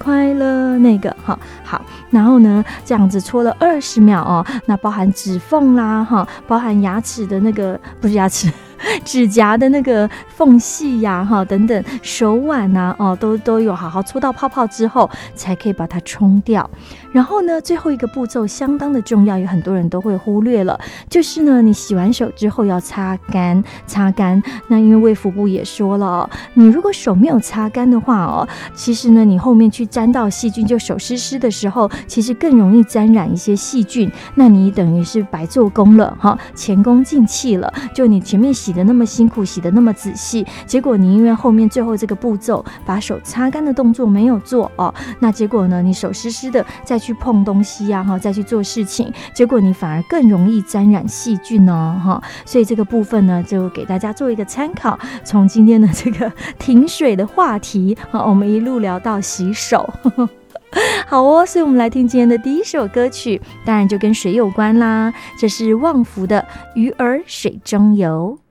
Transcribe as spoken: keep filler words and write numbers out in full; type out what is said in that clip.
快乐那个哈。好，然后呢这样子搓了二十秒哦，那包含指缝啦哈，包含牙齿的那个不是牙齿。指甲的那个缝隙呀、啊，等等，手腕啊，哦，都都有好好搓到泡泡之后，才可以把它冲掉。然后呢，最后一个步骤相当的重要，有很多人都会忽略了，就是呢，你洗完手之后要擦干，擦干。那因为卫福部也说了、哦，你如果手没有擦干的话哦，其实呢，你后面去沾到细菌，就手湿湿的时候，其实更容易沾染一些细菌，那你等于是白做工了哈，前功尽弃了。就你前面洗的那么辛苦，洗的那么仔细，结果你因为后面最后这个步骤把手擦干的动作没有做哦，那结果呢，你手湿湿的再去碰东西啊，再去做事情，结果你反而更容易沾染细菌哦，所以这个部分呢，就给大家做一个参考。从今天的这个停水的话题，我们一路聊到洗手。好哦，所以我们来听今天的第一首歌曲，当然就跟水有关啦，这是旺福的《鱼儿水中游》。